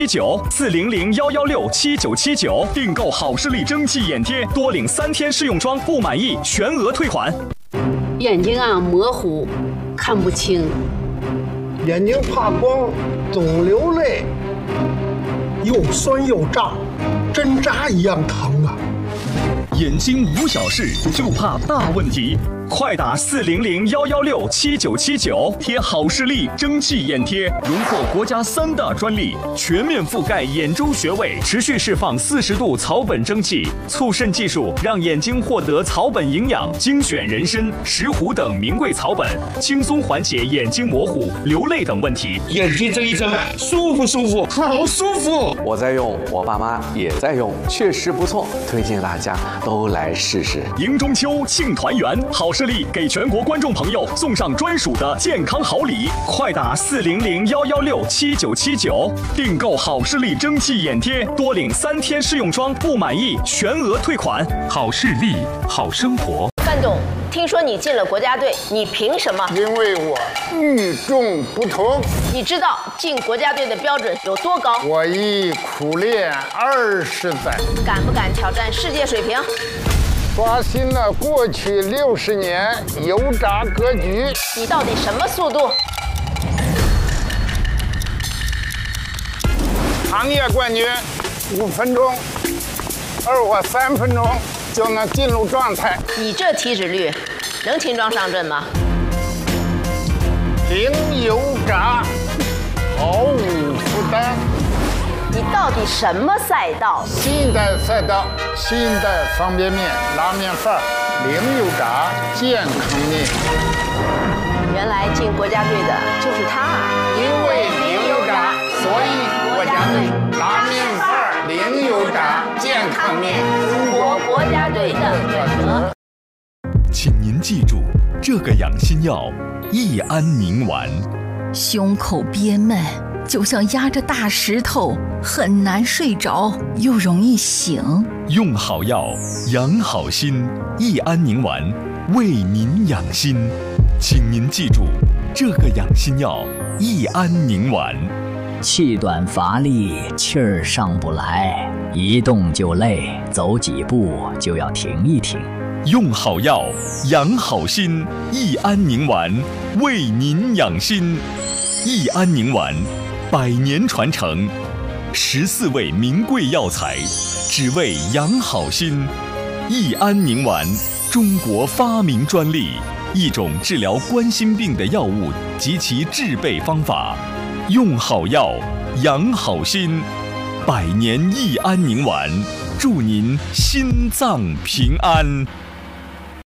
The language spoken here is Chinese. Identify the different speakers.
Speaker 1: 94001167979订购好视力蒸汽眼贴，多领3天试用装，不满意全额退款。
Speaker 2: 眼睛啊模糊，看不清，
Speaker 3: 眼睛怕光，总流泪，又酸又胀，针扎一样疼啊！
Speaker 1: 眼睛无小事，就怕大问题。快打40011167979，贴好视力蒸汽眼贴，荣获国家3大专利，全面覆盖眼周穴位，持续释放40度草本蒸汽，促渗技术让眼睛获得草本营养，精选人参、石斛等名贵草本，轻松缓解眼睛模糊、流泪等问题。
Speaker 4: 眼睛睁一睁，舒服舒服，好舒服。
Speaker 5: 我在用，我爸妈也在用，确实不错，推荐大家都来试试。
Speaker 1: 迎中秋，庆团圆，好视力给全国观众朋友送上专属的健康好礼，快打40011167979订购好视力蒸汽眼贴，多领3天试用装，不满意全额退款。好视力，好生活。
Speaker 6: 范总，听说你进了国家队，你凭什么？
Speaker 3: 因为我与众不同。
Speaker 6: 你知道进国家队的标准有多高？
Speaker 3: 我已苦练20载，
Speaker 6: 敢不敢挑战世界水平？
Speaker 3: 刷新了过去60年油炸格局。
Speaker 6: 你到底什么速度？
Speaker 3: 行业冠军5分钟，而我3分钟就能进入状态。
Speaker 6: 你这体脂率能轻装上阵吗？
Speaker 3: 零油炸，毫无负担。
Speaker 6: 你到底什么赛道？
Speaker 3: 新一代赛道，新一代方便面、拉面范儿，零油炸健康面。
Speaker 6: 原来进国家队的就是他啊！
Speaker 3: 因为零油炸，所以国家队拉面范儿，零油炸健康面，中国
Speaker 6: 国家队的选择。
Speaker 1: 请您记住，这个养心药益安宁丸。
Speaker 7: 胸口憋闷，就像压着大石头，很难睡着，又容易醒。
Speaker 1: 用好药，养好心，益安宁丸为您养心。请您记住，这个养心药益安宁丸。
Speaker 8: 气短乏力，气儿上不来，一动就累，走几步就要停一停。
Speaker 1: 用好药，养好心，益安宁丸为您养心。益安宁丸100年传承，14味名贵药材，只为养好心。益安宁丸，中国发明专利，一种治疗冠心病的药物及其制备方法。用好药，养好心，100年益安宁丸，祝您心脏平安。